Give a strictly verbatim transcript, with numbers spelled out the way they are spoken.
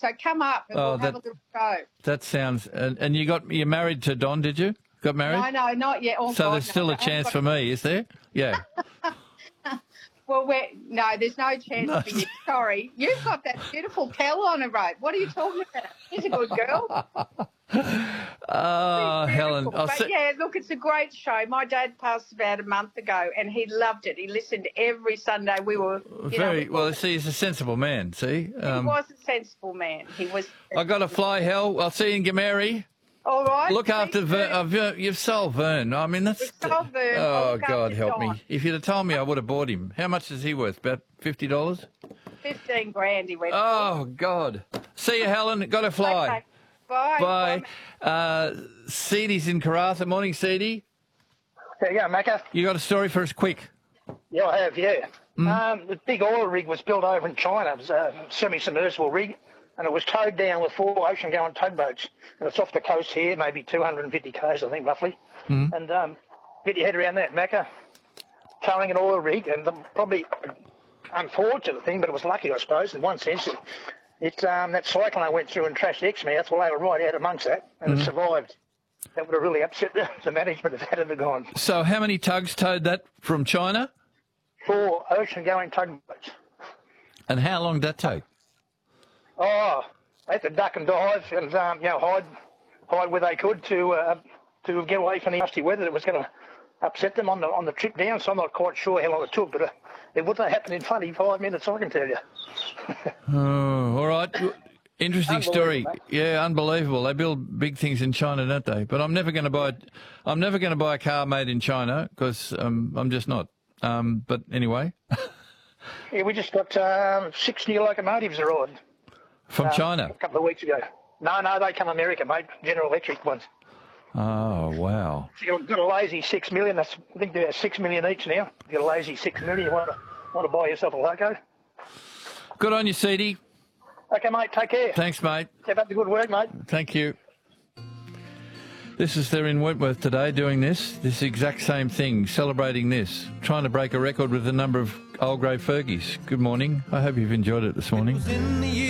So come up and Oh, we'll have that- a little show. That sounds... And, and you got you're married to Don, did you? Got married? No, no, not yet. Oh, so God, there's no, still I a haven't chance got- for me, is there? Yeah. Well, we're, no, there's no chance No. for you. Sorry. You've got that beautiful Kel on a rope. What are you talking about? She's a good girl. Oh, Helen. Beautiful. I'll But see- yeah, look, it's a great show. My dad passed about a month ago and he loved it. He listened every Sunday. We were, you Very know, well. See, he's a sensible man. See, he um, was a sensible man. He was. I got to fly, Hell. I'll see you in Gameri. All right. Look see after you Vern. soon. Oh, Ver- you've sold Vern. I mean, that's. We've sold Vern. I'll Oh, look God, after help Don. me! If you'd have told me, I would have bought him. How much is he worth? About fifty dollars. Fifteen grand. He went. Oh God! See you, Helen. Got to fly. Okay. Bye. Bye. Bye. Uh, Seedie's in Karratha. Morning, Seedie. There you go, Macca. You got a story for us, quick? Yeah, I have, yeah. Mm. Um, the big oil rig was built over in China. It was a semi-submersible rig, and it was towed down with four ocean-going tugboats. And it's off the coast here, maybe two hundred fifty k's, I think, roughly. Mm. And um, get your head around that, Macca. Towing an oil rig, and the probably unfortunate thing, but it was lucky, I suppose, in one sense. It, it's um, that cyclone went through and trashed Exmouth. Well, they were right out amongst that, and Mm. it survived. That would have really upset the, the management if that had gone. So, how many tugs towed that from China? Four ocean-going tugboats. And how long did that take? Oh, they had to duck and dive and um, you know hide, hide where they could to uh, to get away from the nasty weather that was going to upset them on the on the trip down. So I'm not quite sure how long it took, but uh, it wouldn't have happened in twenty-five minutes, I can tell you. Oh, all right. Interesting story. Unbelievable, Yeah, unbelievable. They build big things in China, don't they? But I'm never going to buy. I'm never going to buy a car made in China because um, I'm just not. Um, but anyway, Yeah, we just got um, six new locomotives arrived from uh, China. a couple of weeks ago. No, no, they come America, mate. General Electric ones. Oh wow. So you've got a lazy six million. That's I think they're six million each now. You got a lazy six million. You want to want to buy yourself a loco? Good on you, Seedy. Okay, mate. Take care. Thanks, mate. Keep up the good work, mate. Thank you. This is they're in Wentworth today doing this, this exact same thing, celebrating this, trying to break a record with the number of old grey Fergies. Good morning. I hope you've enjoyed it this morning.